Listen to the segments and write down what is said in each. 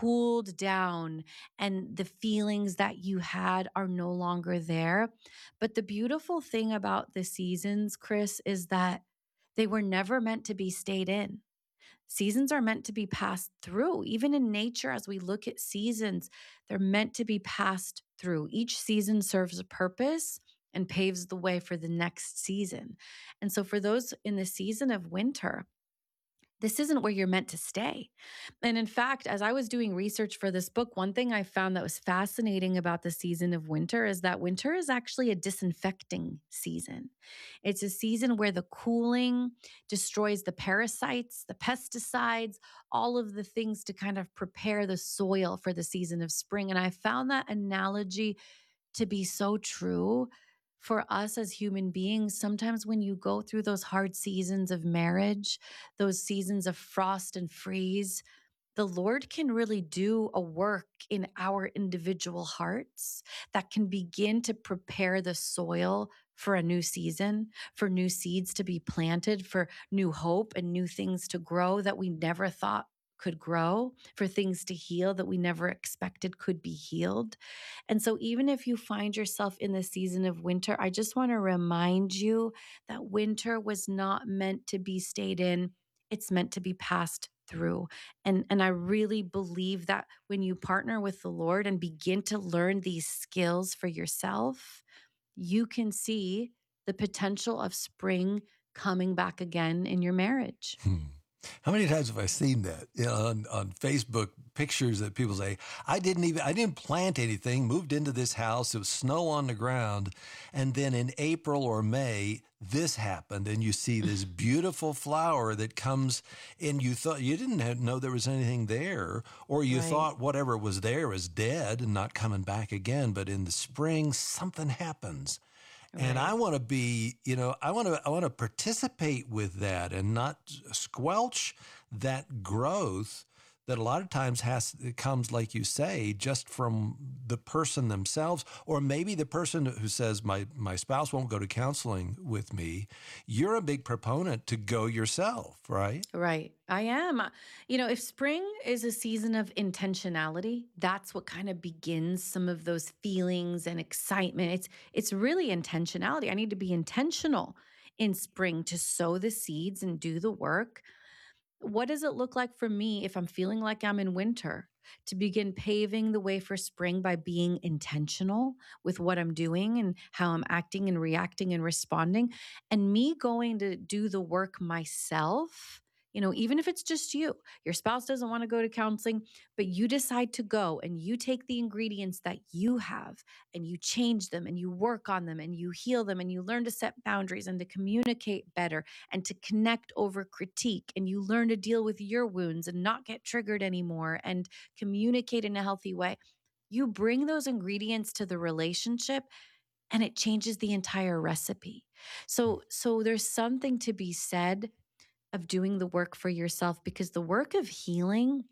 cooled down and the feelings that you had are no longer there. But the beautiful thing about the seasons, Chris, is that they were never meant to be stayed in. Seasons are meant to be passed through. Even in nature, as we look at seasons, they're meant to be passed through. Each season serves a purpose and paves the way for the next season. And so, for those in the season of winter, this isn't where you're meant to stay. And in fact, as I was doing research for this book, one thing I found that was fascinating about the season of winter is that winter is actually a disinfecting season. It's a season where the cooling destroys the parasites, the pesticides, all of the things to kind of prepare the soil for the season of spring. And I found that analogy to be so true for us as human beings. Sometimes when you go through those hard seasons of marriage, those seasons of frost and freeze, the Lord can really do a work in our individual hearts that can begin to prepare the soil for a new season, for new seeds to be planted, for new hope and new things to grow that we never thought could grow, for things to heal that we never expected could be healed. And so even if you find yourself in the season of winter, I just want to remind you that winter was not meant to be stayed in. It's meant to be passed through. And I really believe that when you partner with the Lord and begin to learn these skills for yourself, you can see the potential of spring coming back again in your marriage. How many times have I seen that on Facebook pictures that people say, I didn't plant anything, moved into this house, it was snow on the ground. And then in April or May, this happened. And you see this beautiful flower that comes and you thought you didn't know there was anything there, or you thought whatever was there was dead and not coming back again. But in the spring, something happens. And I want to be, I want to participate with that and not squelch that growth that a lot of times it comes, like you say, just from the person themselves, or maybe the person who says, my spouse won't go to counseling with me. You're a big proponent to go yourself, right? Right. I am. If spring is a season of intentionality, that's what kind of begins some of those feelings and excitement. It's really intentionality. I need to be intentional in spring to sow the seeds and do the work. What does it look like for me if I'm feeling like I'm in winter? To begin paving the way for spring by being intentional with what I'm doing and how I'm acting and reacting and responding, and me going to do the work myself. Even if it's just you, your spouse doesn't want to go to counseling, but you decide to go and you take the ingredients that you have and you change them and you work on them and you heal them and you learn to set boundaries and to communicate better and to connect over critique, and you learn to deal with your wounds and not get triggered anymore and communicate in a healthy way. You bring those ingredients to the relationship and it changes the entire recipe. So there's something to be said of doing the work for yourself, because the work of healing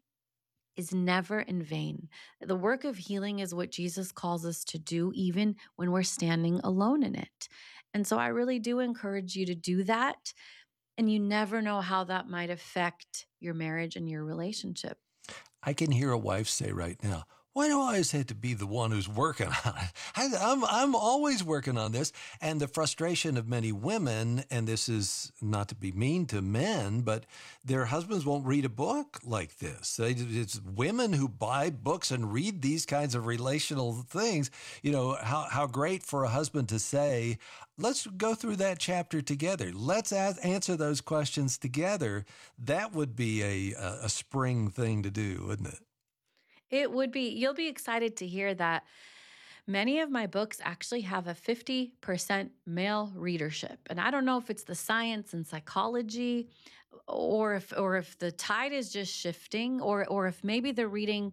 is never in vain. The work of healing is what Jesus calls us to do, even when we're standing alone in it. And so I really do encourage you to do that. And you never know how that might affect your marriage and your relationship. I can hear a wife say right now, why do I always have to be the one who's working on it? I'm always working on this. And the frustration of many women, and this is not to be mean to men, but their husbands won't read a book like this. It's women who buy books and read these kinds of relational things. How great for a husband to say, let's go through that chapter together. Let's answer those questions together. That would be a spring thing to do, wouldn't it? It would be. You'll be excited to hear that many of my books actually have a 50% male readership. And I don't know if it's the science and psychology, or if the tide is just shifting, or if maybe they're reading,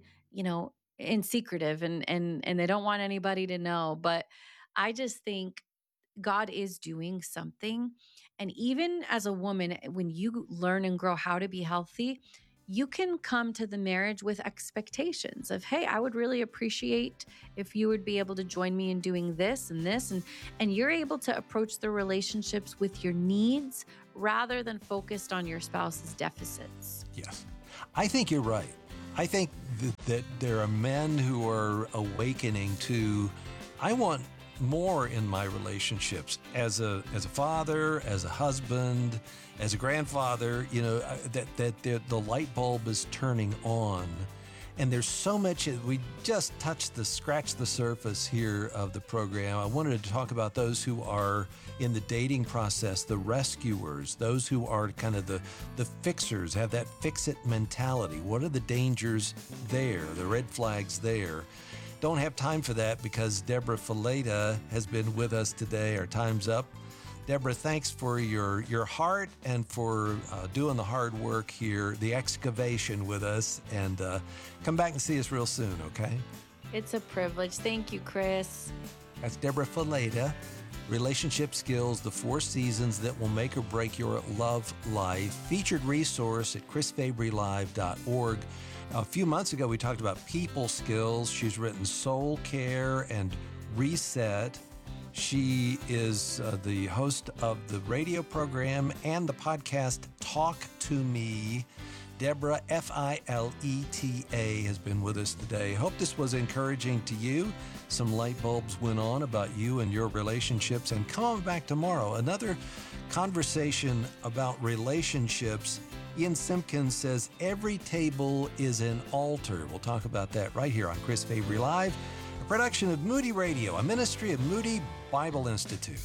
in secretive and they don't want anybody to know. But I just think God is doing something. And even as a woman, when you learn and grow how to be healthy, you can come to the marriage with expectations of, hey, I would really appreciate if you would be able to join me in doing this and this. And you're able to approach the relationships with your needs rather than focused on your spouse's deficits. Yes, I think you're right. I think that there are men who are awakening to, I want more in my relationships as a father, as a husband, as a grandfather, that the light bulb is turning on. And there's so much, we just scratched the surface here of the program. I wanted to talk about those who are in the dating process, the rescuers, those who are kind of the fixers, have that fix-it mentality. What are the dangers there, the red flags there? Don't have time for that because Deborah Fileta has been with us today. Our time's up. Deborah, thanks for your heart and for doing the hard work here, the excavation with us, and come back and see us real soon, okay? It's a privilege. Thank you, Chris. That's Deborah Fileta, Relationship Skills, the 4 Seasons That Will Make or Break Your Love Life, featured resource at chrisfabrylive.org. A few months ago, we talked about people skills. She's written Soul Care and Reset. She is the host of the radio program and the podcast Talk to Me. Deborah, Fileta, has been with us today. Hope this was encouraging to you. Some light bulbs went on about you and your relationships. And come on back tomorrow. Another conversation about relationships. Ian Simpkins says every table is an altar. We'll talk about that right here on Chris Fabry Live, a production of Moody Radio, a ministry of Moody Bible Institute.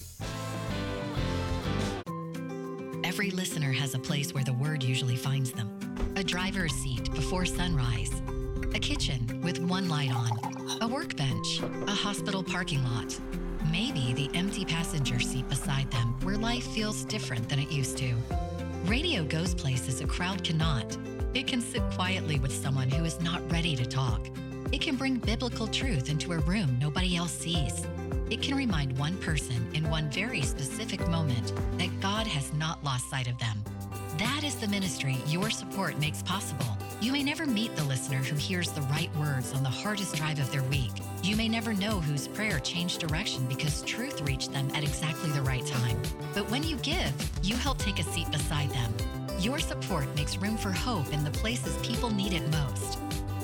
Every listener has a place where the Word usually finds them. A driver's seat before sunrise. A kitchen with one light on. A workbench. A hospital parking lot. Maybe the empty passenger seat beside them where life feels different than it used to. Radio goes places a crowd cannot. It can sit quietly with someone who is not ready to talk. It can bring biblical truth into a room nobody else sees. It can remind one person in one very specific moment that God has not lost sight of them. That is the ministry your support makes possible. You may never meet the listener who hears the right words on the hardest drive of their week. You may never know whose prayer changed direction because truth reached them at exactly the right time. But when you give, you help take a seat beside them. Your support makes room for hope in the places people need it most.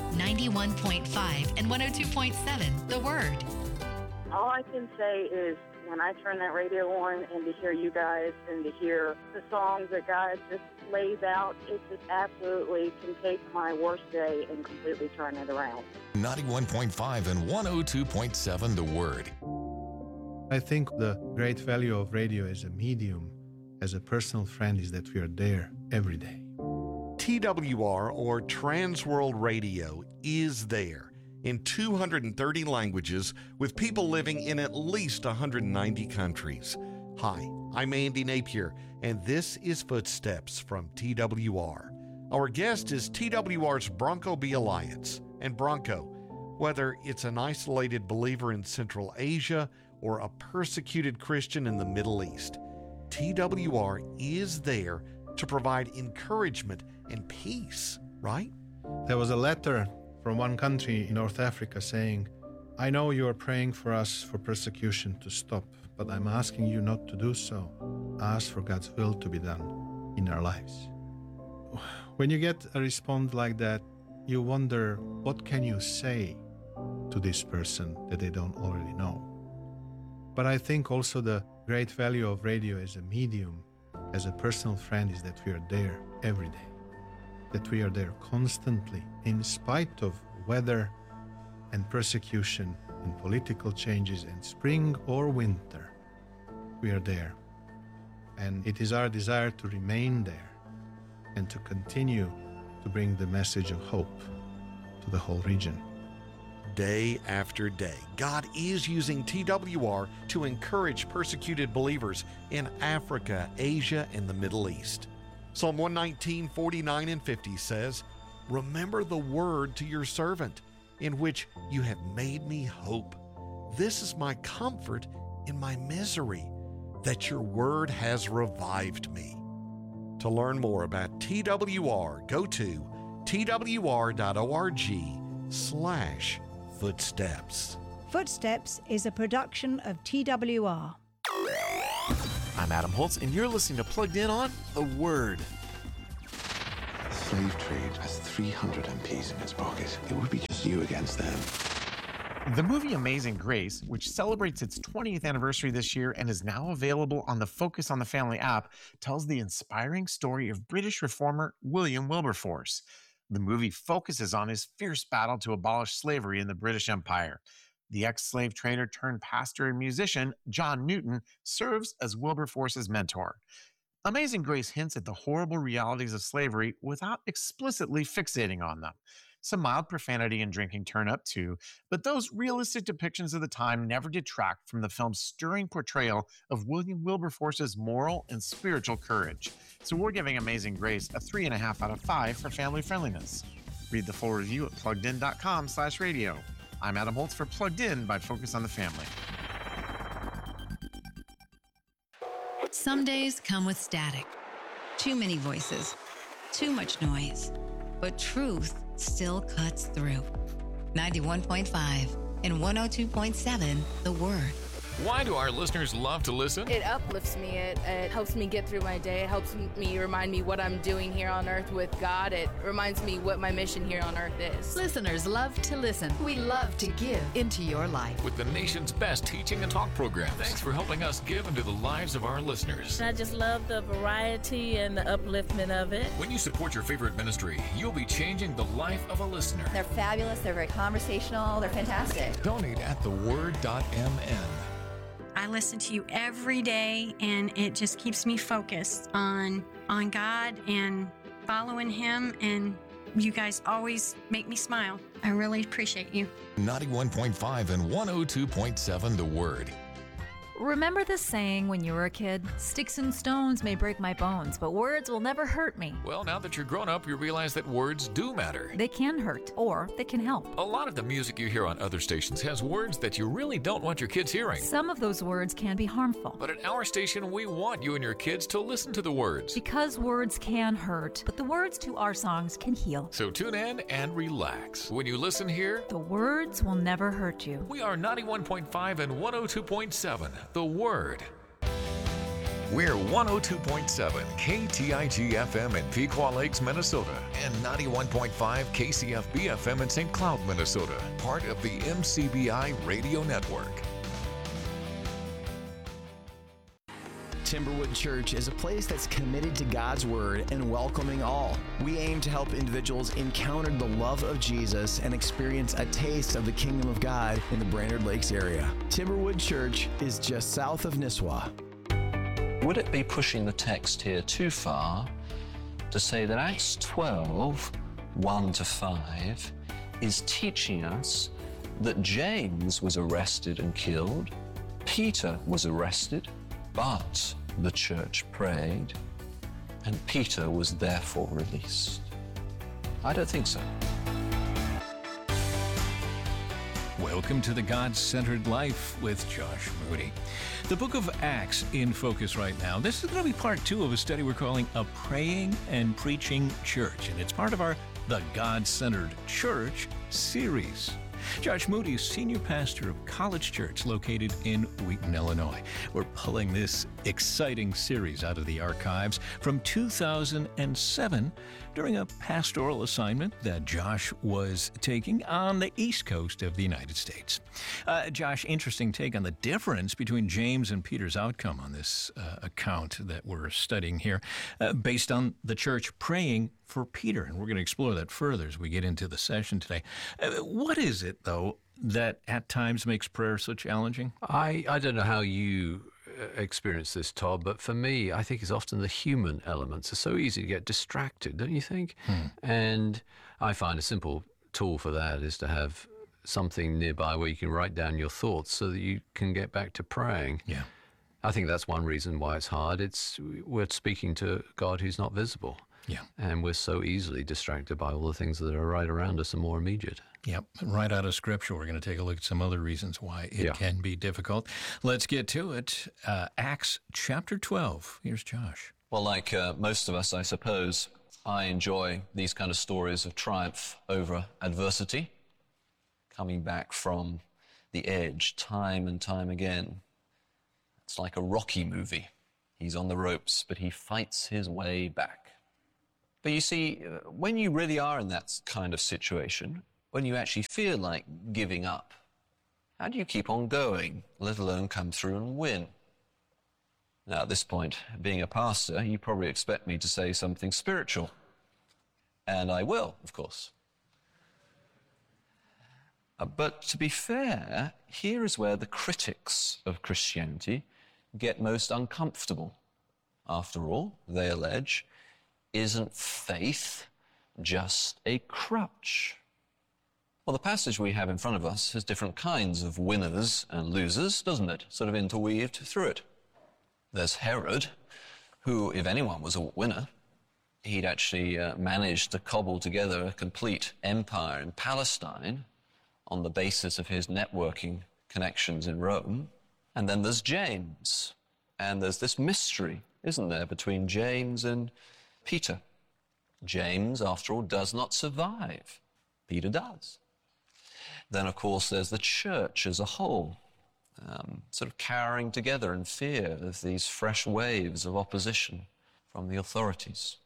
91.5 and 102.7, The Word. All I can say is when I turn that radio on and to hear you guys and to hear the songs that God just lays out, it just absolutely can take my worst day and completely turn it around. 91.5 and 102.7 The Word. I think the great value of radio as a medium, as a personal friend, is that we are there every day. TWR, or Trans World Radio, is there in 230 languages with people living in at least 190 countries. Hi, I'm Andy Napier, and this is Footsteps from TWR. Our guest is TWR's Bronco B Alliance. And Bronco, whether it's an isolated believer in Central Asia or a persecuted Christian in the Middle East, TWR is there to provide encouragement and peace, right? There was a letter from one country in North Africa saying, I know you are praying for us for persecution to stop, but I'm asking you not to do so. Ask for God's will to be done in our lives. When you get a response like that, you wonder, what can you say to this person that they don't already know? But I think also the great value of radio as a medium, as a personal friend, is that we are there every day. That we are there constantly, in spite of weather and persecution and political changes and spring or winter. We are there. And it is our desire to remain there and to continue to bring the message of hope to the whole region. Day after day, God is using TWR to encourage persecuted believers in Africa, Asia, and the Middle East. Psalm 119, 49 and 50 says, Remember the word to your servant, in which you have made me hope. This is my comfort in my misery, that your word has revived me. To learn more about TWR, go to twr.org/footsteps. Footsteps is a production of TWR. I'm Adam Holtz, and you're listening to Plugged In on The Word. slave trade has 300 MPs in its pocket. It would be just you against them. The movie Amazing Grace, which celebrates its 20th anniversary this year and is now available on the Focus on the Family app, tells the inspiring story of British reformer William Wilberforce. The movie focuses on his fierce battle to abolish slavery in the British Empire. The ex-slave trader turned pastor and musician, John Newton, serves as Wilberforce's mentor. Amazing Grace hints at the horrible realities of slavery without explicitly fixating on them. Some mild profanity and drinking turn up too, but those realistic depictions of the time never detract from the film's stirring portrayal of William Wilberforce's moral and spiritual courage. So we're giving Amazing Grace a 3.5 out of 5 for family friendliness. Read the full review at pluggedin.com/radio. I'm Adam Holtz for Plugged In by Focus on the Family. Some days come with static. Too many voices. Too much noise. But truth still cuts through. 91.5 and 102.7 The Word. Why do our listeners love to listen? It uplifts me. It helps me get through my day. It helps me remind me what I'm doing here on earth with God. It reminds me what my mission here on earth is. Listeners love to listen. We love to give into your life. With the nation's best teaching and talk programs. Thanks for helping us give into the lives of our listeners. I just love the variety and the upliftment of it. When you support your favorite ministry, you'll be changing the life of a listener. They're fabulous. They're very conversational. They're fantastic. Donate at theword.mn. I listen to you every day, and it just keeps me focused on God and following Him, and you guys always make me smile. I really appreciate you. 91.5 and 102.7 The Word. Remember the saying when you were a kid? Sticks and stones may break my bones, but words will never hurt me. Well, now that you're grown up, you realize that words do matter. They can hurt, or they can help. A lot of the music you hear on other stations has words that you really don't want your kids hearing. Some of those words can be harmful. But at our station, we want you and your kids to listen to the words. Because words can hurt, but the words to our songs can heal. So tune in and relax. When you listen here, the words will never hurt you. We are 91.5 and 102.7. The Word. We're 102.7 KTIG FM in Pequot Lakes, Minnesota, and 91.5 KCFB FM in St. Cloud, Minnesota, part of the MCBI Radio Network. Timberwood Church is a place that's committed to God's Word and welcoming all. We aim to help individuals encounter the love of Jesus and experience a taste of the kingdom of God in the Brainerd Lakes area. Timberwood Church is just south of Nisswa. Would it be pushing the text here too far to say that Acts 12, 1-5, is teaching us that James was arrested and killed, Peter was arrested, but the church prayed, and Peter was therefore released? I don't think so. Welcome to the God-Centered Life with Josh Moody. The book of Acts in focus right now. This is going to be part 2 of a study we're calling A Praying and Preaching Church, and it's part of our The God-Centered Church series. Josh Moody is senior pastor of College Church located in Wheaton, Illinois. We're pulling this exciting series out of the archives from 2007 during a pastoral assignment that Josh was taking on the East Coast of the United States. Josh, interesting take on the difference between James and Peter's outcome on this account that we're studying here, based on the church praying for Peter. And we're going to explore that further as we get into the session today. What is it, though, that at times makes prayer so challenging? I don't know how you experience this, Todd, but for me, I think it's often the human elements. It's so easy to get distracted, don't you think? And I find a simple tool for that is to have something nearby where you can write down your thoughts so that you can get back to praying. Yeah. I think that's one reason why it's hard. We're speaking to God who's not visible. Yeah. And we're so easily distracted by all the things that are right around us and more immediate. Yep. Right out of Scripture, we're going to take a look at some other reasons why it can be difficult. Let's get to it. Acts chapter 12. Here's Josh. Well, like most of us, I suppose, I enjoy these kind of stories of triumph over adversity, coming back from the edge time and time again. It's like a Rocky movie. He's on the ropes, but he fights his way back. But you see, when you really are in that kind of situation, when you actually feel like giving up, how do you keep on going, let alone come through and win? Now, at this point, being a pastor, you probably expect me to say something spiritual. And I will, of course. But to be fair, here is where the critics of Christianity get most uncomfortable. After all, they allege, isn't faith just a crutch? Well, the passage we have in front of us has different kinds of winners and losers, doesn't it? Sort of interweaved through it. There's Herod, who, if anyone was a winner, he'd actually managed to cobble together a complete empire in Palestine on the basis of his networking connections in Rome. And then there's James. And there's this mystery, isn't there, between James and Peter. James, after all, does not survive. Peter does. Then, of course, there's the church as a whole, sort of cowering together in fear of these fresh waves of opposition from the authorities.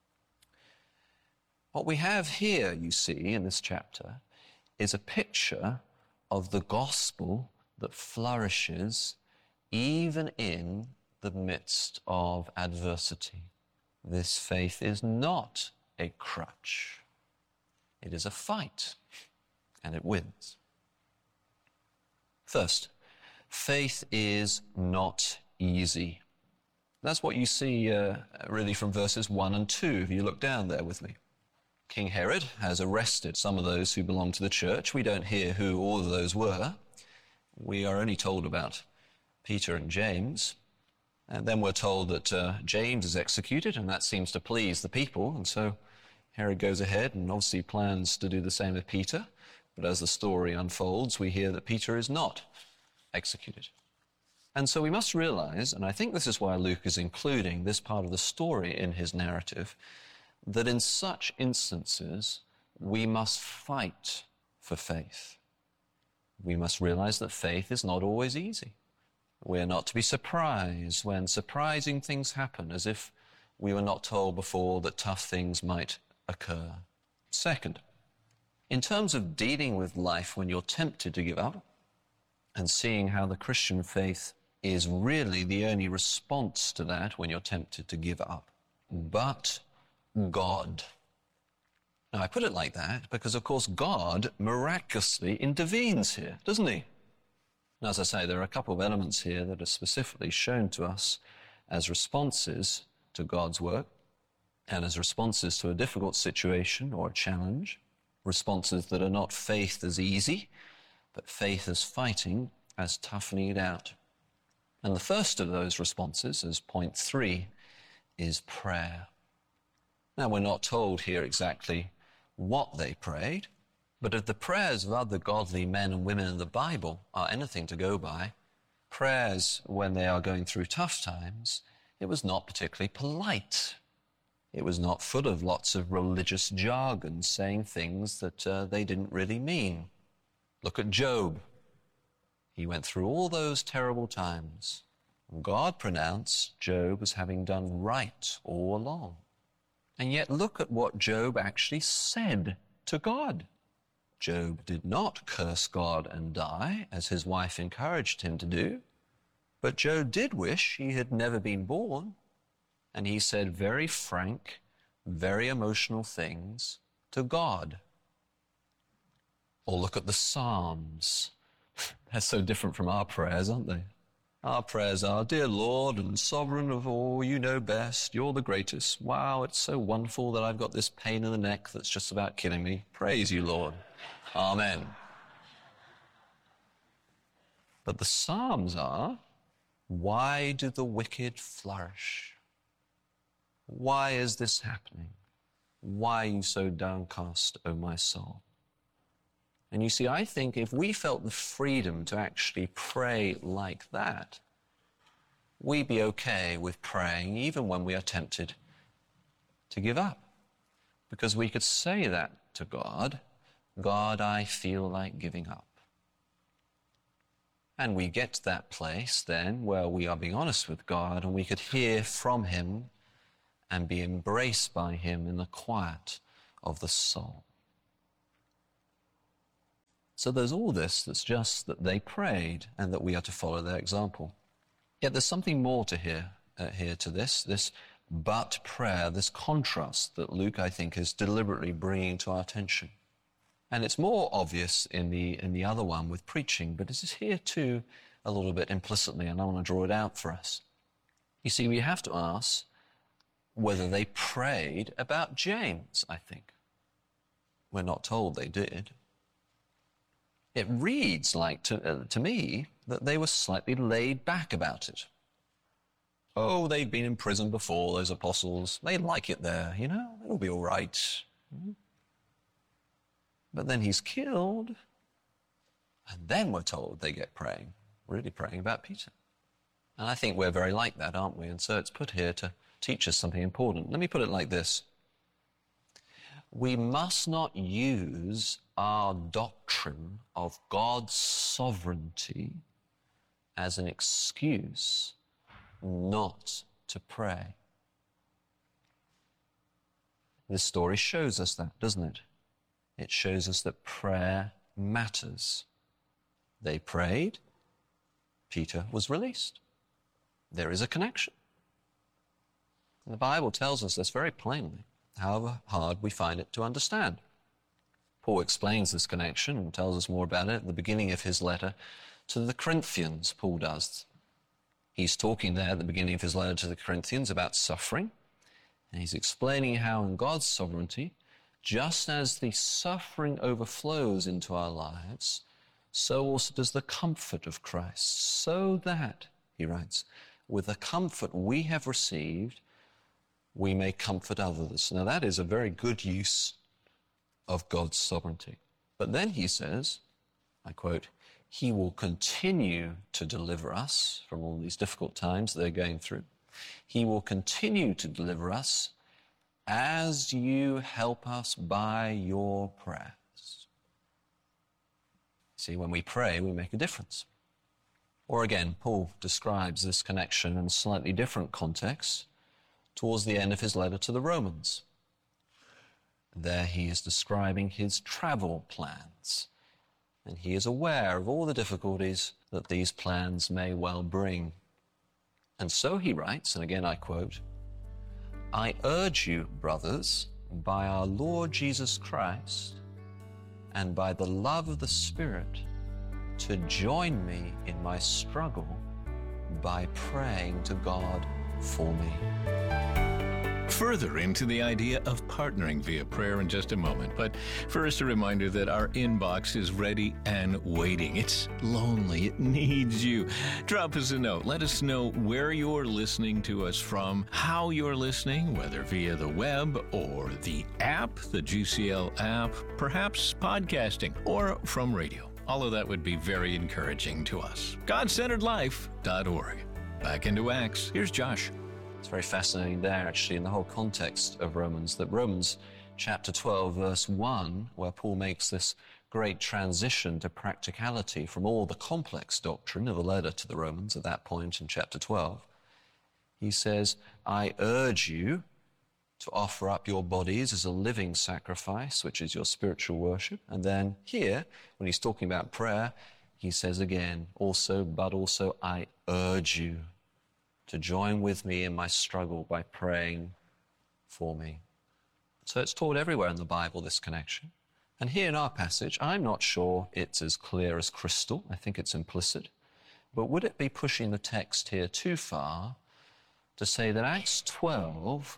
What we have here, you see, in this chapter, is a picture of the gospel that flourishes even in the midst of adversity. This faith is not a crutch. It is a fight, and it wins. First, faith is not easy. That's what you see really from verses 1 and 2, if you look down there with me. King Herod has arrested some of those who belong to the church. We don't hear who all of those were. We are only told about Peter and James. And then we're told that James is executed, and that seems to please the people. And so Herod goes ahead and obviously plans to do the same with Peter. But as the story unfolds, we hear that Peter is not executed. And so we must realize, and I think this is why Luke is including this part of the story in his narrative, that in such instances, we must fight for faith. We must realize that faith is not always easy. We're not to be surprised when surprising things happen, as if we were not told before that tough things might occur. Second, in terms of dealing with life when you're tempted to give up, and seeing how the Christian faith is really the only response to that when you're tempted to give up, but God. Now, I put it like that because, of course, God miraculously intervenes here, doesn't he? And as I say, there are a couple of elements here that are specifically shown to us as responses to God's work and as responses to a difficult situation or a challenge, responses that are not faith as easy, but faith as fighting, as toughening it out. And the first of those responses, as point 3, is prayer. Now, we're not told here exactly what they prayed, but if the prayers of other godly men and women in the Bible are anything to go by, prayers when they are going through tough times, it was not particularly polite. It was not full of lots of religious jargon saying things that they didn't really mean. Look at Job. He went through all those terrible times. God pronounced Job as having done right all along. And yet look at what Job actually said to God. Job did not curse God and die, as his wife encouraged him to do. But Job did wish he had never been born. And he said very frank, very emotional things to God. Or look at the Psalms. They're so different from our prayers, aren't they? Our prayers are, dear Lord and sovereign of all, you know best, you're the greatest. Wow, it's so wonderful that I've got this pain in the neck that's just about killing me. Praise you, Lord. Amen. But the Psalms are, why do the wicked flourish? Why is this happening? Why are you so downcast, O my soul? And you see, I think if we felt the freedom to actually pray like that, we'd be okay with praying even when we are tempted to give up. Because we could say that to God, God, I feel like giving up. And we get to that place then where we are being honest with God and we could hear from him and be embraced by him in the quiet of the soul. So there's all this that's just that they prayed and that we are to follow their example. Yet there's something more to here to this but prayer, this contrast that Luke, I think, is deliberately bringing to our attention. And it's more obvious in the other one with preaching, but it is here too a little bit implicitly, and I want to draw it out for us. You see, we have to ask whether they prayed about James, I think. We're not told they did. It reads like, to me, that they were slightly laid back about it. Oh, they've been in prison before, those apostles. They like it there, you know, it'll be all right. But then he's killed, and then we're told they get praying, really praying about Peter. And I think we're very like that, aren't we? And so it's put here to teach us something important. Let me put it like this. We must not use our doctrine of God's sovereignty as an excuse not to pray. This story shows us that, doesn't it? It shows us that prayer matters. They prayed, Peter was released. There is a connection. The Bible tells us this very plainly, however hard we find it to understand. Paul explains this connection and tells us more about it at the beginning of his letter to the Corinthians, Paul does. He's talking there at the beginning of his letter to the Corinthians about suffering, and he's explaining how in God's sovereignty, just as the suffering overflows into our lives, so also does the comfort of Christ, so that, he writes, with the comfort we have received, we may comfort others. Now that is a very good use of God's sovereignty. But then he says, I quote, he will continue to deliver us from all these difficult times they're going through. He will continue to deliver us as you help us by your prayers. See, when we pray, we make a difference. Or again, Paul describes this connection in a slightly different context towards the end of his letter to the Romans. There he is describing his travel plans, and he is aware of all the difficulties that these plans may well bring. And so he writes, and again I quote, I urge you, brothers, by our Lord Jesus Christ and by the love of the Spirit, to join me in my struggle by praying to God for me. Further into the idea of partnering via prayer in just a moment, but first a reminder that our inbox is ready and waiting. It's lonely. It needs you. Drop us a note. Let us know where you're listening to us from, how you're listening, whether via the web or the app, the GCL app, perhaps podcasting, or from radio. All of that would be very encouraging to us. GodCenteredLife.org. Back into Acts. Here's Josh. It's very fascinating there, actually, in the whole context of Romans, that Romans chapter 12, verse 1, where Paul makes this great transition to practicality from all the complex doctrine of the letter to the Romans at that point in chapter 12. He says, I urge you to offer up your bodies as a living sacrifice, which is your spiritual worship. And then here, when he's talking about prayer, he says again, but also I urge you to join with me in my struggle by praying for me. So it's taught everywhere in the Bible, this connection. And here in our passage, I'm not sure it's as clear as crystal. I think it's implicit. But would it be pushing the text here too far to say that Acts 12,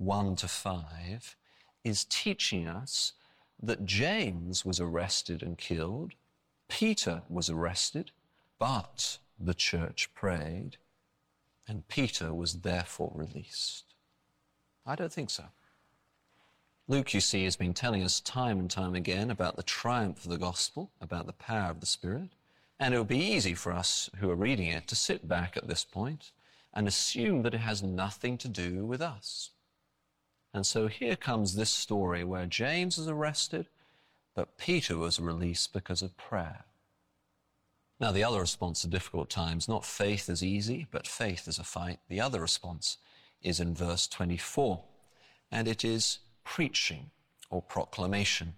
1-5, is teaching us that James was arrested and killed, Peter was arrested, but the church prayed, and Peter was therefore released? I don't think so. Luke, you see, has been telling us time and time again about the triumph of the gospel, about the power of the Spirit, and it would be easy for us who are reading it to sit back at this point and assume that it has nothing to do with us. And so here comes this story where James is arrested, but Peter was released because of prayer. Now, the other response to difficult times, not faith is easy, but faith is a fight. The other response is in verse 24, and it is preaching or proclamation.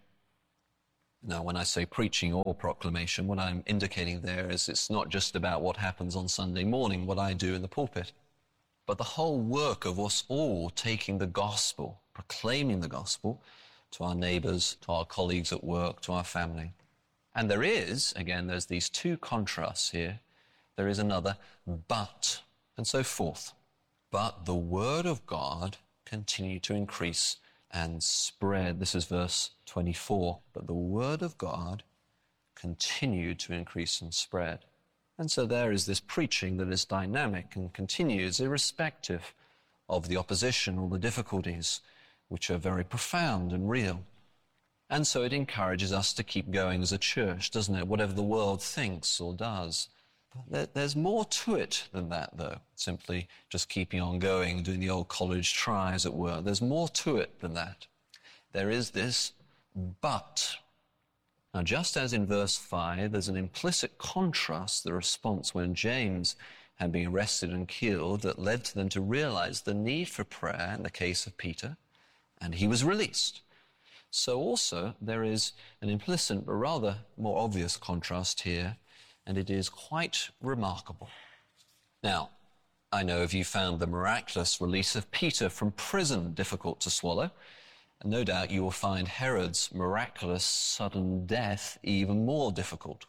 Now, when I say preaching or proclamation, what I'm indicating there is it's not just about what happens on Sunday morning, what I do in the pulpit, but the whole work of us all taking the gospel, proclaiming the gospel to our neighbors, to our colleagues at work, to our family. And there is, again, there's these two contrasts here. There is another but, and so forth. But the word of God continued to increase and spread. This is verse 24. But the word of God continued to increase and spread. And so there is this preaching that is dynamic and continues irrespective of the opposition or the difficulties, which are very profound and real. And so it encourages us to keep going as a church, doesn't it? Whatever the world thinks or does. There's more to it than that, though, simply just keeping on going, doing the old college try, as it were. There's more to it than that. There is this but. Now, just as in verse 5, there's an implicit contrast, the response when James had been arrested and killed, that led to them to realize the need for prayer in the case of Peter, and he was released. So also there is an implicit but rather more obvious contrast here, and it is quite remarkable. Now, I know if you found the miraculous release of Peter from prison difficult to swallow, and no doubt you will find Herod's miraculous sudden death even more difficult.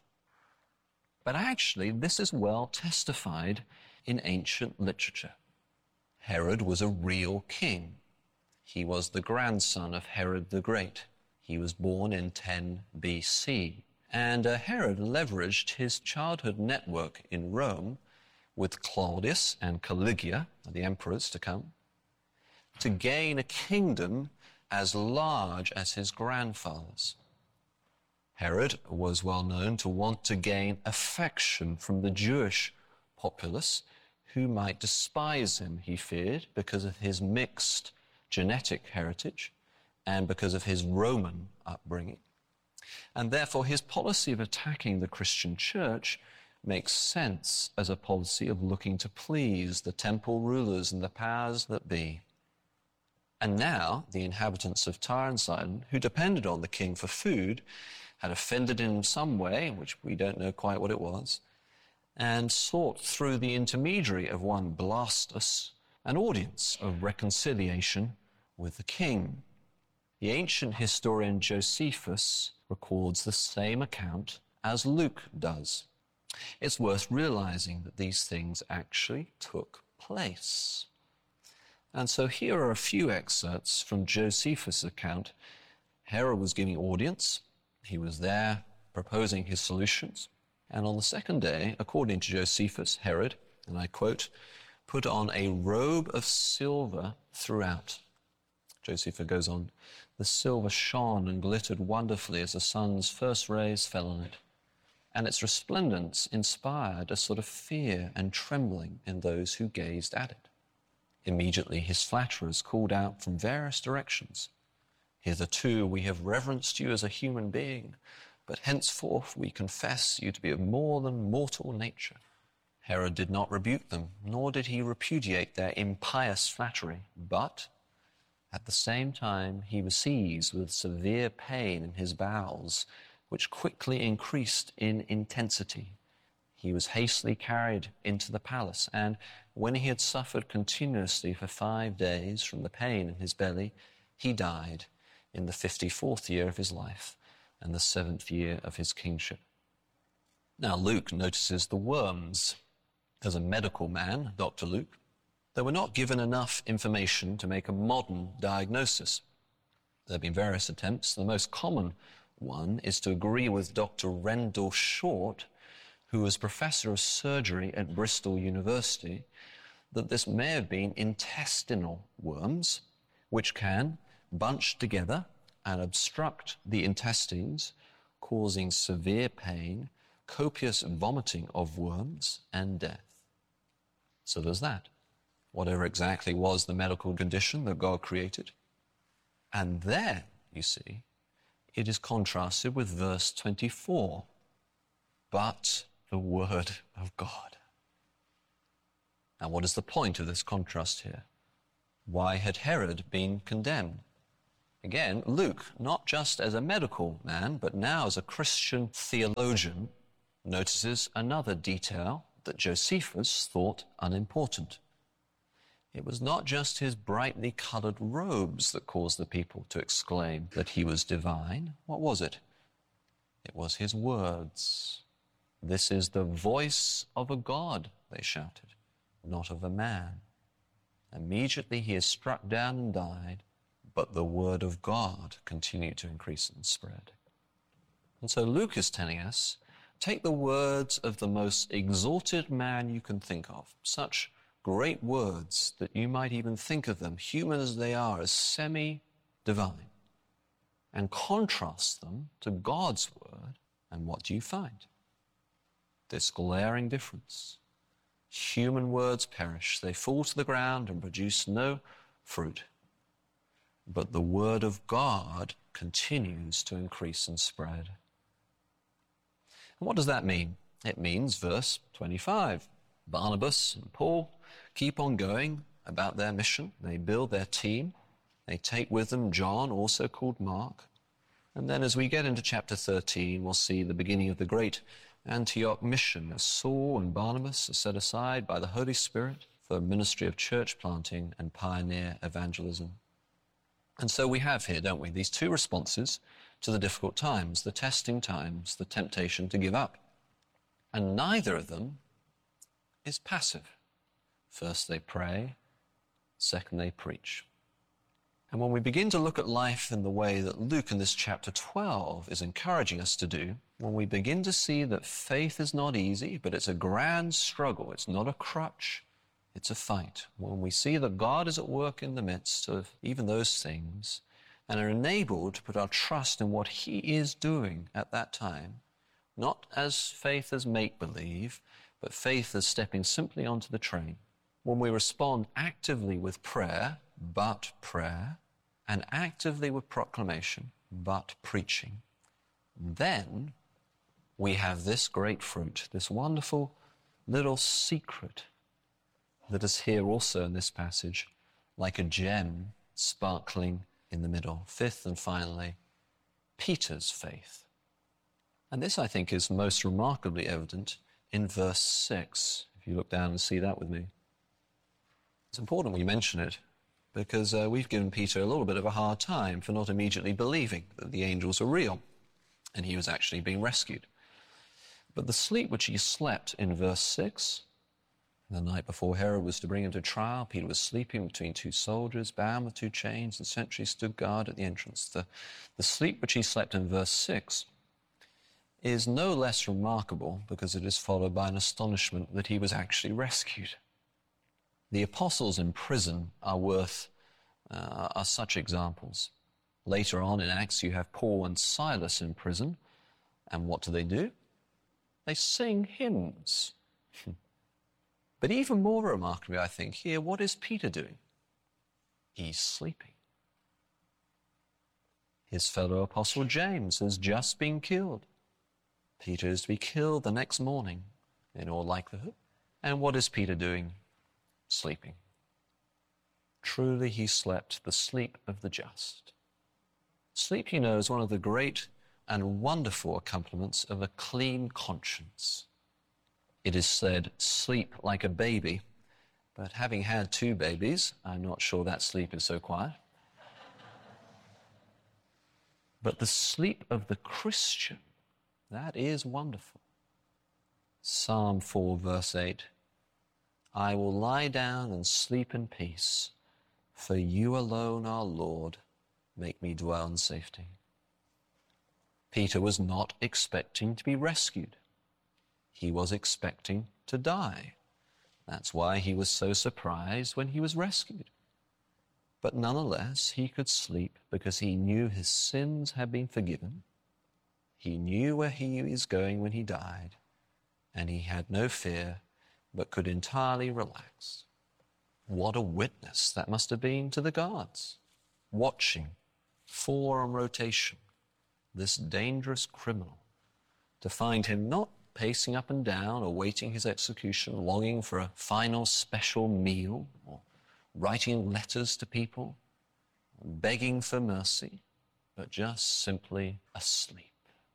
But actually, this is well testified in ancient literature. Herod was a real king. He was the grandson of Herod the Great. He was born in 10 BC. And Herod leveraged his childhood network in Rome with Claudius and Caligula, the emperors to come, to gain a kingdom as large as his grandfather's. Herod was well known to want to gain affection from the Jewish populace, who might despise him, he feared, because of his mixed genetic heritage and because of his Roman upbringing. And therefore his policy of attacking the Christian church makes sense as a policy of looking to please the temple rulers and the powers that be. And now the inhabitants of Tyre and Sidon, who depended on the king for food, had offended him in some way, which we don't know quite what it was, and sought through the intermediary of one Blastus an audience of reconciliation with the king. The ancient historian Josephus records the same account as Luke does. It's worth realizing that these things actually took place. And so here are a few excerpts from Josephus' account. Herod was giving audience. He was there proposing his solutions. And on the second day, according to Josephus, Herod, and I quote, put on a robe of silver throughout. Josephus goes on, the silver shone and glittered wonderfully as the sun's first rays fell on it, and its resplendence inspired a sort of fear and trembling in those who gazed at it. Immediately his flatterers called out from various directions, hitherto we have reverenced you as a human being, but henceforth we confess you to be of more than mortal nature. Herod did not rebuke them, nor did he repudiate their impious flattery, but at the same time he was seized with severe pain in his bowels, which quickly increased in intensity. He was hastily carried into the palace, and when he had suffered continuously for 5 days from the pain in his belly, he died in the 54th year of his life and the 7th year of his kingship. Now Luke notices the worms. As a medical man, Dr. Luke, they were not given enough information to make a modern diagnosis. There have been various attempts. The most common one is to agree with Dr. Rendell Short, who was professor of surgery at Bristol University, that this may have been intestinal worms, which can bunch together and obstruct the intestines, causing severe pain, copious vomiting of worms, and death. So there's that. Whatever exactly was the medical condition that God created. And then, you see, it is contrasted with verse 24. But the word of God. Now, what is the point of this contrast here? Why had Herod been condemned? Again, Luke, not just as a medical man, but now as a Christian theologian, notices another detail that Josephus thought unimportant. It was not just his brightly colored robes that caused the people to exclaim that he was divine. What was it? It was his words. This is the voice of a God, they shouted, not of a man. Immediately he is struck down and died, but the word of God continued to increase and spread. And so Luke is telling us, take the words of the most exalted man you can think of, such great words that you might even think of them, human as they are, as semi-divine, and contrast them to God's word, and what do you find? This glaring difference. Human words perish. They fall to the ground and produce no fruit. But the word of God continues to increase and spread. And what does that mean? It means, verse 25, Barnabas and Paul keep on going about their mission. They build their team. They take with them John, also called Mark. And then as we get into chapter 13, we'll see the beginning of the great Antioch mission as Saul and Barnabas are set aside by the Holy Spirit for a ministry of church planting and pioneer evangelism. And so we have here, don't we, these two responses to the difficult times, the testing times, the temptation to give up. And neither of them is passive. First they pray, second they preach. And when we begin to look at life in the way that Luke in this chapter 12 is encouraging us to do, when we begin to see that faith is not easy, but it's a grand struggle, it's not a crutch, it's a fight. When we see that God is at work in the midst of even those things and are enabled to put our trust in what he is doing at that time, not as faith as make-believe, but faith as stepping simply onto the train. When we respond actively with prayer, but prayer, and actively with proclamation, but preaching, then we have this great fruit, this wonderful little secret that is here also in this passage, like a gem sparkling in the middle. Fifth and finally, Peter's faith. And this, I think, is most remarkably evident in verse 6. If you look down and see that with me. It's important we mention it, because we've given Peter a little bit of a hard time for not immediately believing that the angels are real and he was actually being rescued. But the sleep which he slept in verse 6, the night before Herod was to bring him to trial, Peter was sleeping between two soldiers, bound with two chains, and sentries stood guard at the entrance. The sleep which he slept in verse 6 is no less remarkable because it is followed by an astonishment that he was actually rescued. The apostles in prison are such examples. Later on in Acts, you have Paul and Silas in prison. And what do? They sing hymns. But even more remarkably, I think, here, what is Peter doing? He's sleeping. His fellow apostle James has just been killed. Peter is to be killed the next morning, in all likelihood. And what is Peter doing? Sleeping. Truly he slept the sleep of the just. Sleep, you know, is one of the great and wonderful accompaniments of a clean conscience. It is said, sleep like a baby, but having had 2 babies, I'm not sure that sleep is so quiet. But the sleep of the Christian, that is wonderful. Psalm 4, verse 8, I will lie down and sleep in peace, for you alone, our Lord, make me dwell in safety. Peter was not expecting to be rescued. He was expecting to die. That's why he was so surprised when he was rescued. But nonetheless, he could sleep because he knew his sins had been forgiven. He knew where he was going when he died, and he had no fear but could entirely relax. What a witness that must have been to the guards, watching, 4 on rotation, this dangerous criminal, to find him not pacing up and down, awaiting his execution, longing for a final special meal, or writing letters to people, begging for mercy, but just simply asleep.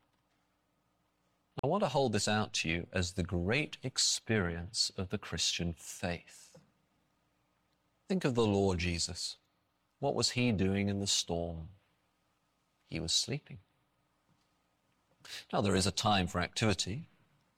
I want to hold this out to you as the great experience of the Christian faith. Think of the Lord Jesus. What was he doing in the storm? He was sleeping. Now, there is a time for activity.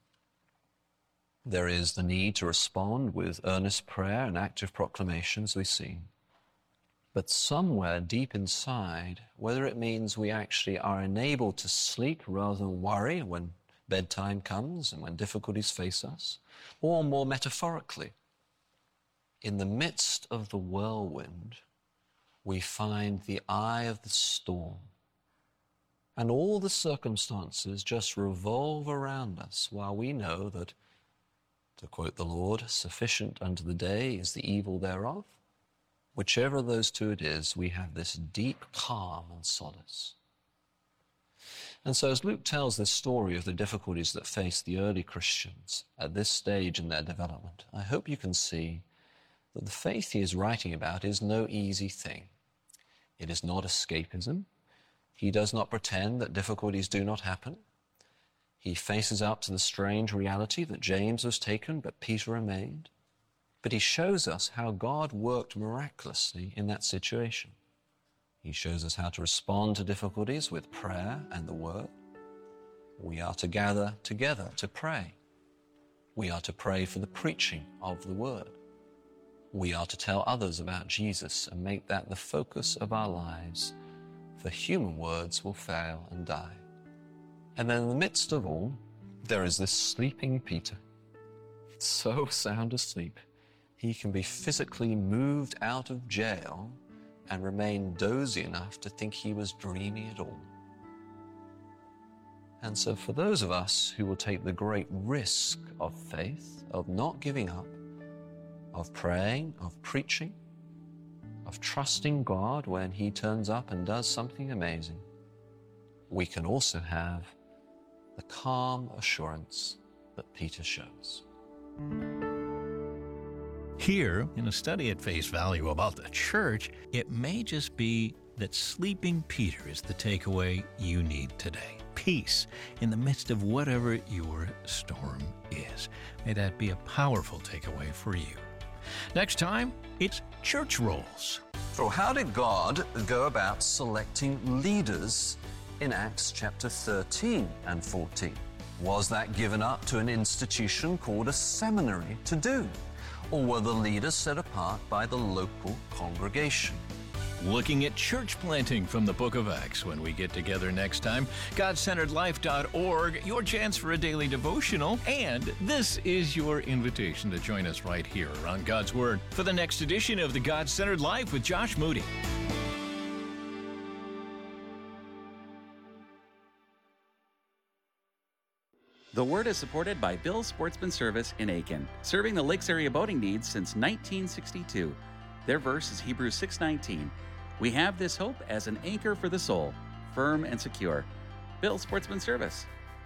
There is the need to respond with earnest prayer and active proclamations, we've seen. But somewhere deep inside, whether it means we actually are enabled to sleep rather than worry when bedtime comes and when difficulties face us, or more metaphorically, in the midst of the whirlwind, we find the eye of the storm, and all the circumstances just revolve around us while we know that, to quote the Lord, sufficient unto the day is the evil thereof. Whichever of those two it is, we have this deep calm and solace. And so as Luke tells this story of the difficulties that faced the early Christians at this stage in their development, I hope you can see that the faith he is writing about is no easy thing. It is not escapism. He does not pretend that difficulties do not happen. He faces up to the strange reality that James was taken, but Peter remained. But he shows us how God worked miraculously in that situation. He shows us how to respond to difficulties with prayer and the word. We are to gather together to pray. We are to pray for the preaching of the word. We are to tell others about Jesus and make that the focus of our lives, for human words will fail and die. And then in the midst of all, there is this sleeping Peter, so sound asleep, he can be physically moved out of jail and remain dozy enough to think he was dreaming it all. And so for those of us who will take the great risk of faith, of not giving up, of praying, of preaching, of trusting God when he turns up and does something amazing, we can also have the calm assurance that Peter shows. Here, in a study at face value about the church, it may just be that sleeping Peter is the takeaway you need today. Peace in the midst of whatever your storm is. May that be a powerful takeaway for you. Next time, it's church roles. So how did God go about selecting leaders in Acts chapter 13 and 14? Was that given up to an institution called a seminary to do? Or were the leaders set apart by the local congregation? Looking at church planting from the book of Acts when we get together next time. GodCenteredLife.org, your chance for a daily devotional. And this is your invitation to join us right here around God's Word for the next edition of the God-Centered Life with Josh Moody. The Word is supported by Bill's Sportsman Service in Aiken, serving the Lakes area boating needs since 1962. Their verse is Hebrews 6:19. We have this hope as an anchor for the soul, firm and secure. Bill's Sportsman Service.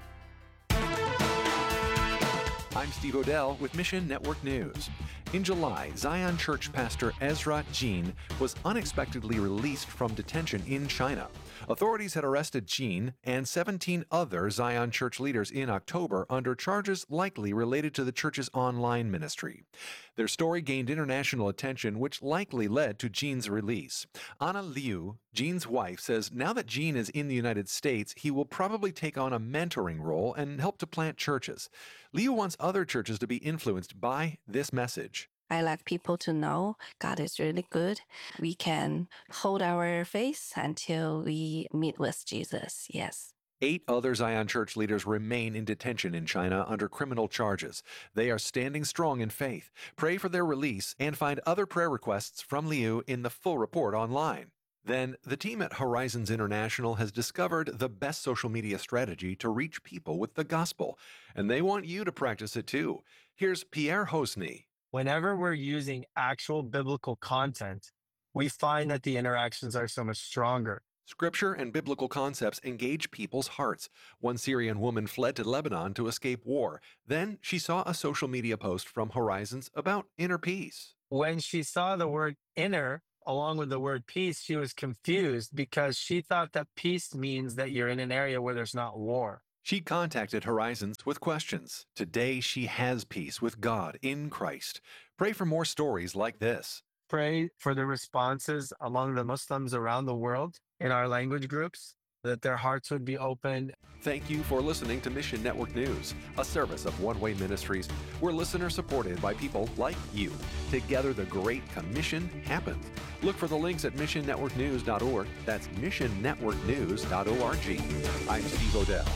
I'm Steve Odell with Mission Network News. In July, Zion Church pastor Ezra Jean was unexpectedly released from detention in China. Authorities had arrested Jean and 17 other Zion Church leaders in October under charges likely related to the church's online ministry. Their story gained international attention, which likely led to Jean's release. Anna Liu, Jean's wife, says now that Jean is in the United States, he will probably take on a mentoring role and help to plant churches. Liu wants other churches to be influenced by this message. I like people to know God is really good. We can hold our faith until we meet with Jesus. Yes. 8 other Zion Church leaders remain in detention in China under criminal charges. They are standing strong in faith. Pray for their release and find other prayer requests from Liu in the full report online. Then, the team at Horizons International has discovered the best social media strategy to reach people with the gospel, and they want you to practice it too. Here's Pierre Hosny. Whenever we're using actual biblical content, we find that the interactions are so much stronger. Scripture and biblical concepts engage people's hearts. One Syrian woman fled to Lebanon to escape war. Then she saw a social media post from Horizons about inner peace. When she saw the word inner along with the word peace, she was confused because she thought that peace means that you're in an area where there's not war. She contacted Horizons with questions. Today, she has peace with God in Christ. Pray for more stories like this. Pray for the responses among the Muslims around the world in our language groups, that their hearts would be open. Thank you for listening to Mission Network News, a service of One Way Ministries. We're listener supported by people like you. Together, the Great Commission happens. Look for the links at missionnetworknews.org. That's missionnetworknews.org. I'm Steve Odell.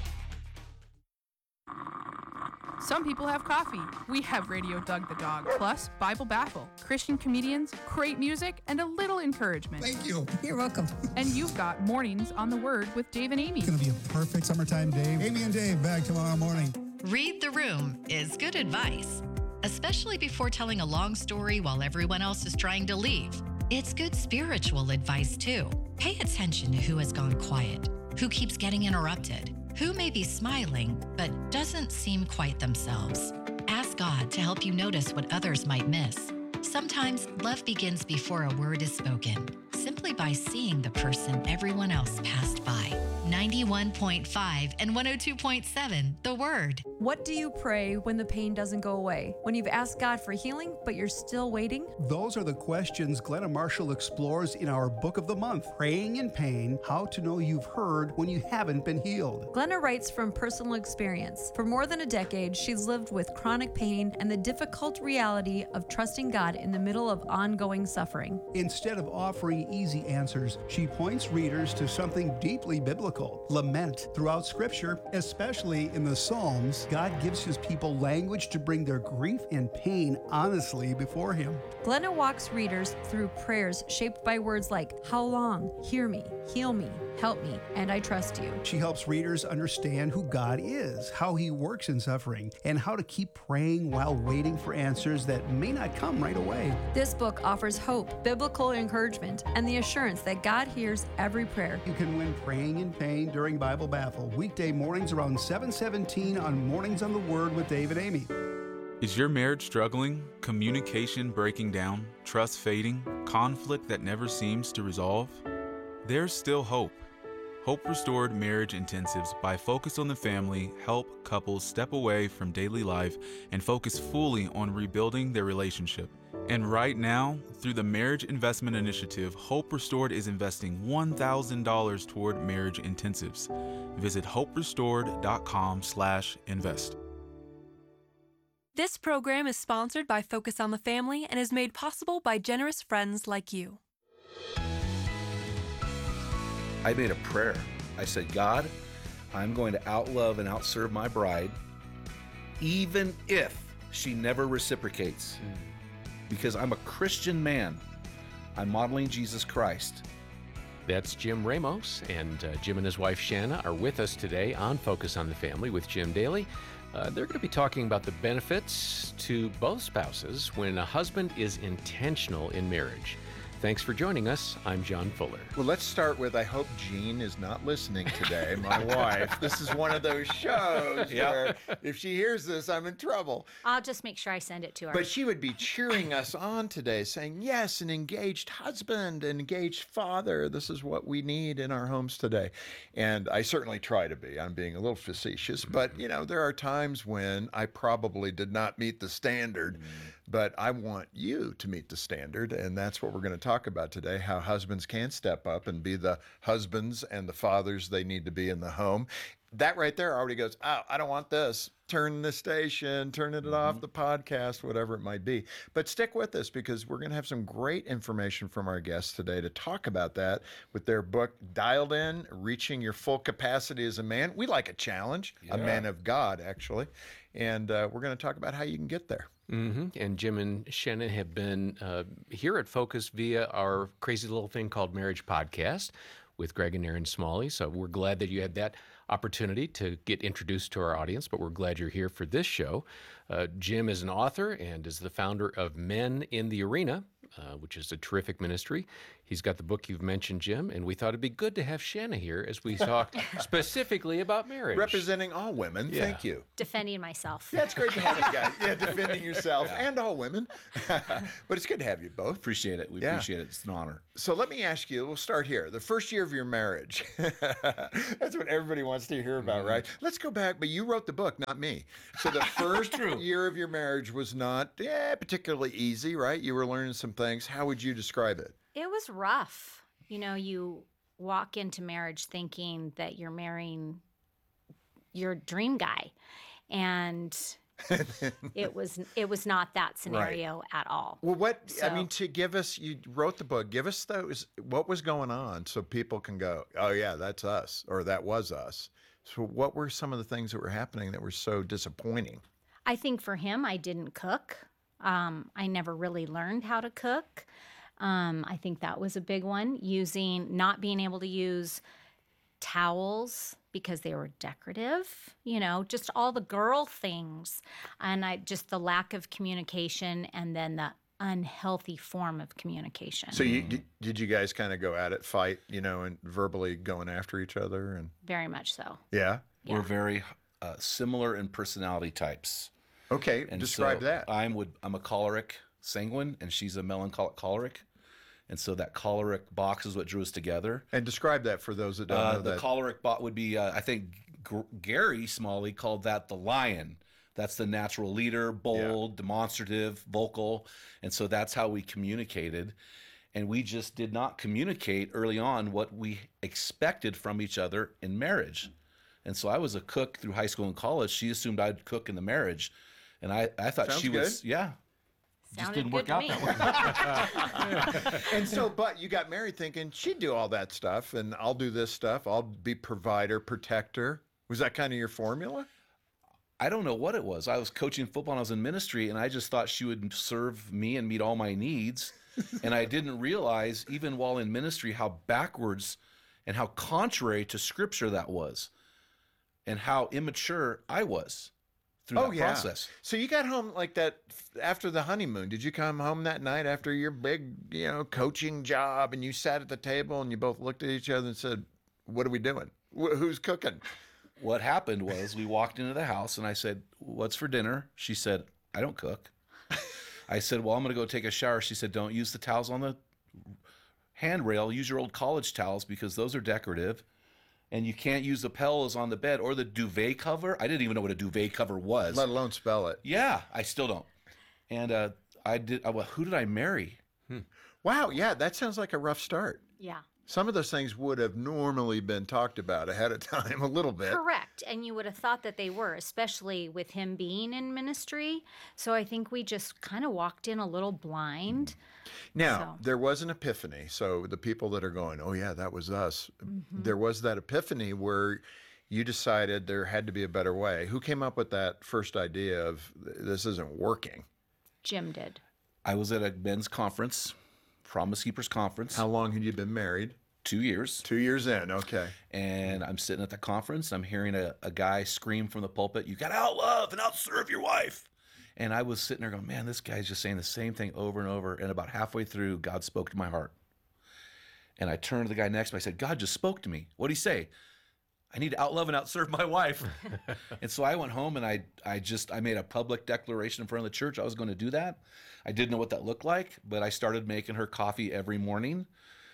Some people have coffee. We have Radio Doug the Dog, plus Bible Baffle, Christian comedians, great music, and a little encouragement. Thank you. You're welcome. And you've got Mornings on the Word with Dave and Amy. It's going to be a perfect summertime day. Amy and Dave back tomorrow morning. Read the room is good advice, especially before telling a long story while everyone else is trying to leave. It's good spiritual advice, too. Pay attention to who has gone quiet, who keeps getting interrupted, who may be smiling but doesn't seem quite themselves. Ask God to help you notice what others might miss. Sometimes love begins before a word is spoken, simply by seeing the person everyone else passed by. 91.5 and 102.7, The Word. What do you pray when the pain doesn't go away? When you've asked God for healing, but you're still waiting? Those are the questions Glenna Marshall explores in our book of the month, Praying in Pain, How to Know You've Heard When You Haven't Been Healed. Glenna writes from personal experience. For more than a decade, she's lived with chronic pain and the difficult reality of trusting God in the middle of ongoing suffering. Instead of offering easy answers, she points readers to something deeply biblical. Lament. Throughout Scripture, especially in the Psalms, God gives his people language to bring their grief and pain honestly before him. Glenna walks readers through prayers shaped by words like, how long, hear me, heal me, help me, and I trust you. She helps readers understand who God is, how he works in suffering, and how to keep praying while waiting for answers that may not come right away. This book offers hope, biblical encouragement, and the assurance that God hears every prayer. You can win Praying in Pain during Bible Baffle, weekday mornings around 7:17 on Mornings on the Word with Dave and Amy. Is your marriage struggling? Communication breaking down? Trust fading? Conflict that never seems to resolve? There's still hope. Hope Restored Marriage Intensives by Focus on the Family help couples step away from daily life and focus fully on rebuilding their relationship. And right now, through the Marriage Investment Initiative, Hope Restored is investing $1,000 toward marriage intensives. Visit hoperestored.com/invest. This program is sponsored by Focus on the Family and is made possible by generous friends like you. I made a prayer. I said, God, I'm going to outlove and outserve my bride, even if she never reciprocates. Because I'm a Christian man. I'm modeling Jesus Christ. That's Jim Ramos, and Jim and his wife Shanna are with us today on Focus on the Family with Jim Daly. They're going to be talking about the benefits to both spouses when a husband is intentional in marriage. Thanks for joining us. I'm John Fuller. Well, let's start with, I hope Jean is not listening today, my wife. This is one of those shows where if she hears this, I'm in trouble. I'll just make sure I send it to her. But she would be cheering us on today, saying, yes, an engaged husband, an engaged father. This is what we need in our homes today. And I certainly try to be. I'm being a little facetious. But, you know, there are times when I probably did not meet the standard. But I want you to meet the standard, and that's what we're going to talk about today, how husbands can step up and be the husbands and the fathers they need to be in the home. That right there already goes, oh, I don't want this. Turn the station, turn it off, the podcast, whatever it might be. But stick with us because we're going to have some great information from our guests today to talk about that with their book, Dialed In, Reaching Your Full Capacity as a Man. We like a challenge, a man of God, actually. And we're going to talk about how you can get there. And Jim and Shannon have been here at Focus via our crazy little thing called Marriage Podcast with Greg and Aaron Smalley. So we're glad that you had that opportunity to get introduced to our audience, but we're glad you're here for this show. Jim is an author and is the founder of Men in the Arena, which is a terrific ministry. He's got the book you've mentioned, Jim, and we thought it'd be good to have Shanna here as we talk specifically about marriage. Representing all women. Yeah. Thank you. Defending myself. Yeah, it's great to have you guys. Yeah, defending yourself and all women. But it's good to have you both. Appreciate it. We appreciate it. It's an honor. So let me ask you, we'll start here. The first year of your marriage. That's what everybody wants to hear about, right? Let's go back, but you wrote the book, not me. So the first year of your marriage was not particularly easy, right? You were learning some things. How would you describe it? It was rough. You know, you walk into marriage thinking that you're marrying your dream guy. And it was not that scenario at all. Well, to give us, you wrote the book, give us what was going on so people can go, oh yeah, that's us, or that was us. So what were some of the things that were happening that were so disappointing? I think for him, I didn't cook. I never really learned how to cook. I think that was a big one. Not being able to use towels because they were decorative, just all the girl things. And just the lack of communication and then the unhealthy form of communication. So did you guys kind of go at it, fight, and verbally going after each other? And very much so. Yeah? We're very similar in personality types. Okay, and describe that. I'm a choleric sanguine, and she's a melancholic choleric. And so that choleric box is what drew us together. And describe that for those that don't know that. The choleric box would be, I think Gary Smalley called that the lion. That's the natural leader, bold, demonstrative, vocal. And so that's how we communicated. And we just did not communicate early on what we expected from each other in marriage. And so I was a cook through high school and college. She assumed I'd cook in the marriage. And I thought Sounds she good. was, just didn't work out that way. And so, but you got married thinking she'd do all that stuff and I'll do this stuff. I'll be provider, protector. Was that kind of your formula? I don't know what it was. I was coaching football and I was in ministry, and I just thought she would serve me and meet all my needs. And I didn't realize, even while in ministry, how backwards and how contrary to Scripture that was, and how immature I was through that process. So you got home like that after the honeymoon. Did you come home that night after your big, coaching job, and you sat at the table and you both looked at each other and said, what are we doing? Who's cooking? What happened was we walked into the house and I said, what's for dinner? She said, I don't cook. I said, well, I'm going to go take a shower. She said, don't use the towels on the handrail. Use your old college towels because those are decorative. And you can't use the pillows on the bed or the duvet cover. I didn't even know what a duvet cover was. Let alone spell it. Yeah, I still don't. And who did I marry? Wow, yeah, that sounds like a rough start. Yeah. Some of those things would have normally been talked about ahead of time a little bit. Correct. And you would have thought that they were, especially with him being in ministry. So I think we just kind of walked in a little blind. Now, there was an epiphany. So the people that are going, oh, yeah, that was us. Mm-hmm. There was that epiphany where you decided there had to be a better way. Who came up with that first idea of this isn't working? Jim did. I was at a men's conference. Promise Keepers Conference. How long had you been married? 2 years. 2 years in, okay. And I'm sitting at the conference. I'm hearing a guy scream from the pulpit, you got to outlove and outserve your wife. And I was sitting there going, man, this guy's just saying the same thing over and over. And about halfway through, God spoke to my heart. And I turned to the guy next to me. I said, God just spoke to me. What did he say? I need to outlove and outserve my wife. And so I went home and I made a public declaration in front of the church. I was going to do that. I didn't know what that looked like, but I started making her coffee every morning.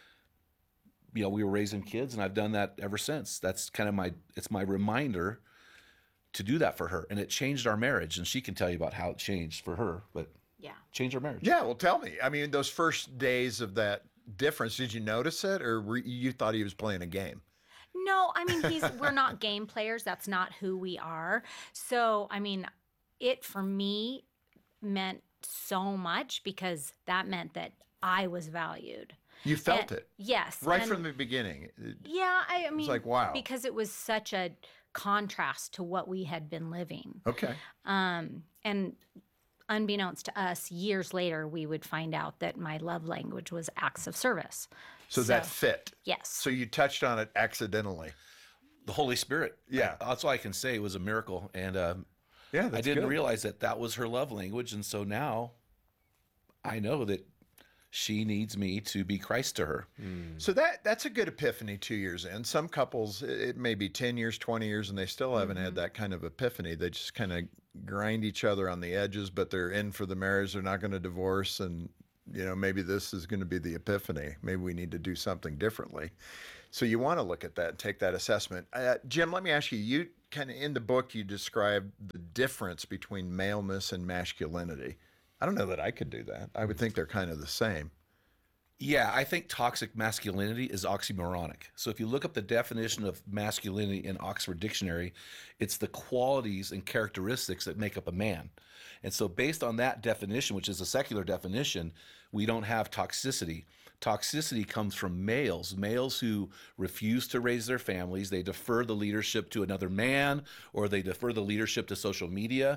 We were raising kids, and I've done that ever since. That's kind of it's my reminder to do that for her. And it changed our marriage, and she can tell you about how it changed for her, but changed our marriage. Yeah, well, tell me. I mean, those first days of that difference, did you notice it, or you thought he was playing a game? No, I mean, we're not game players. That's not who we are. So, I mean, it for me meant so much because that meant that I was valued. You felt it? Yes. Right from the beginning. Yeah, I mean, it's like, wow. Because it was such a contrast to what we had been living. Okay. And unbeknownst to us, years later, we would find out that my love language was acts of service. So that fit. Yes. So you touched on it accidentally. The Holy Spirit. Yeah. That's all I can say. It was a miracle. And I didn't realize that was her love language. And so now I know that she needs me to be Christ to her. So that's a good epiphany 2 years in. Some couples, it may be 10 years, 20 years, and they still haven't had that kind of epiphany. They just kind of grind each other on the edges, but they're in for the marriage. They're not going to divorce. And, maybe this is going to be the epiphany. Maybe we need to do something differently. So you want to look at that and take that assessment. Jim, let me ask you, you kind of in the book, you describe the difference between maleness and masculinity. I don't know that I could do that. I would think they're kind of the same. Yeah, I think toxic masculinity is oxymoronic. So if you look up the definition of masculinity in Oxford Dictionary, it's the qualities and characteristics that make up a man. And so based on that definition, which is a secular definition, we don't have toxicity. Toxicity comes from males who refuse to raise their families. They defer the leadership to another man, or they defer the leadership to social media.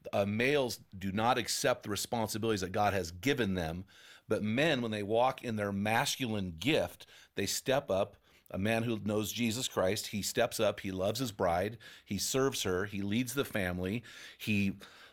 Males do not accept the responsibilities that God has given them. But men, when they walk in their masculine gift, they step up. A man who knows Jesus Christ, he steps up, he loves his bride, he serves her, he leads the family, he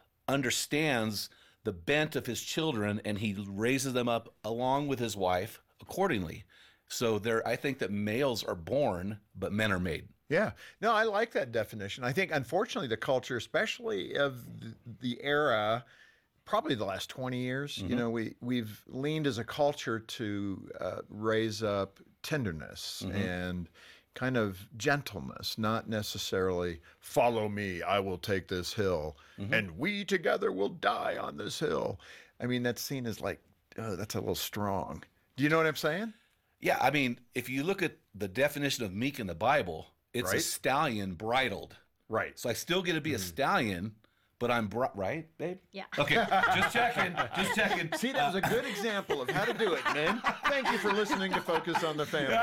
understands the bent of his children, and he raises them up along with his wife accordingly. So I think that males are born, but men are made. Yeah. No, I like that definition. I think, unfortunately, the culture, especially of the era, probably the last 20 years, we've leaned as a culture to raise up tenderness and kind of gentleness, not necessarily follow me, I will take this hill, and we together will die on this hill. I mean, that's seen as like, oh, that's a little strong. Do you know what I'm saying? Yeah, I mean, if you look at the definition of meek in the Bible, it's Right. a stallion bridled. Right. So I still get to be a stallion, but I'm right, babe? Yeah. Okay, just checking. See, that was a good example of how to do it, men. Thank you for listening to Focus on the Family.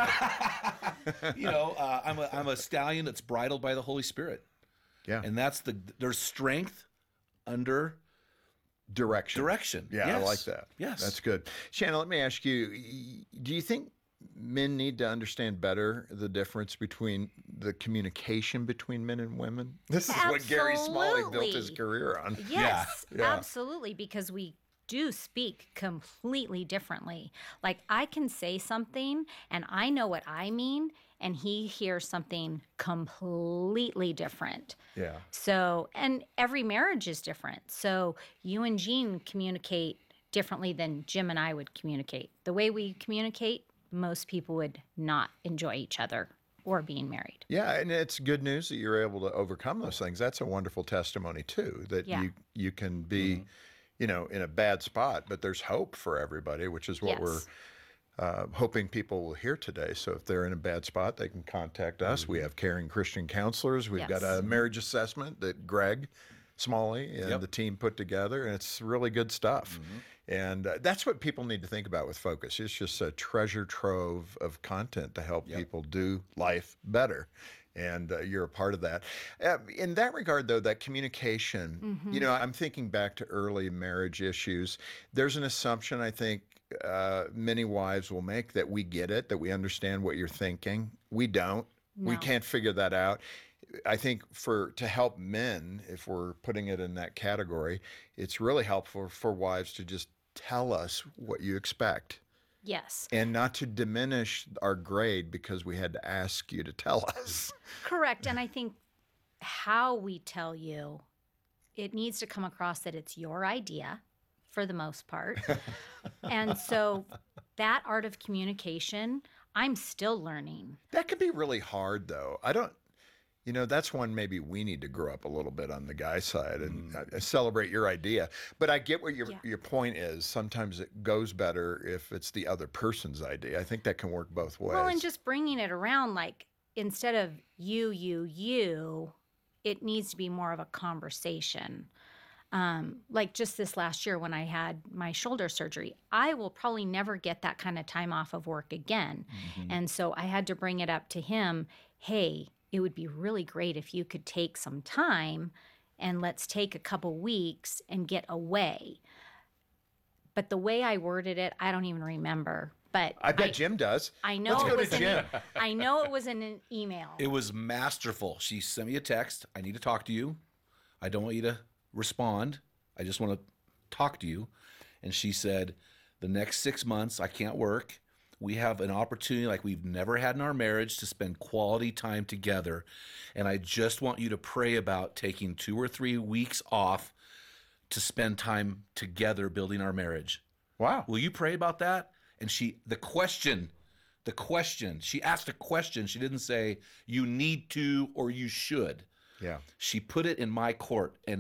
I'm a stallion that's bridled by the Holy Spirit. Yeah. And there's strength under direction. Yeah, Yes. I like that. Yes. That's good. Shanna, let me ask you, do you think men need to understand better the difference between the communication between men and women? This is what Gary Smalley built his career on. Yes, Yeah. absolutely, because we do speak completely differently. Like I can say something and I know what I mean, and he hears something completely different. Yeah. So, and every marriage is different. So you and Jean communicate differently than Jim and I would communicate. The way we communicate, most people would not enjoy each other or being married. Yeah, and it's good news that you're able to overcome those things. That's a wonderful testimony too, that Yeah. you can be, in a bad spot, but there's hope for everybody, which is what we're hoping people will hear today. So if they're in a bad spot, they can contact us. We have caring Christian counselors. We've got a marriage assessment that Greg Smalley and the team put together, and it's really good stuff. And that's what people need to think about with Focus. It's just a treasure trove of content to help people do life better. And you're a part of that. In that regard, though, that communication, I'm thinking back to early marriage issues. There's an assumption, I think, many wives will make that we get it, that we understand what you're thinking. We don't. We can't figure that out. I think to help men, if we're putting it in that category, it's really helpful for wives to just tell us what you expect. Yes. And not to diminish our grade because we had to ask you to tell us. Correct. And I think how we tell you, it needs to come across that it's your idea for the most part. And so that art of communication, I'm still learning. That could be really hard, though. That's one maybe we need to grow up a little bit on the guy side and celebrate your idea. But I get what your point is. Sometimes it goes better if it's the other person's idea. I think that can work both ways. Well, and just bringing it around, like instead of you, it needs to be more of a conversation. Like just this last year when I had my shoulder surgery, I will probably never get that kind of time off of work again. And so I had to bring it up to him, hey, it would be really great if you could take some time and let's take a couple weeks and get away. But the way I worded it, I don't even remember. But I bet Jim does. I know Let's it go was to Jim. I know it was in an email. It was masterful. She sent me a text. I need to talk to you. I don't want you to respond. I just want to talk to you. And she said, The next 6 months, I can't work. We have an opportunity like we've never had in our marriage to spend quality time together. And I just want you to pray about taking 2 or 3 weeks off to spend time together building our marriage. Wow. Will you pray about that? And she asked a question. She didn't say you need to or you should. Yeah. She put it in my court. And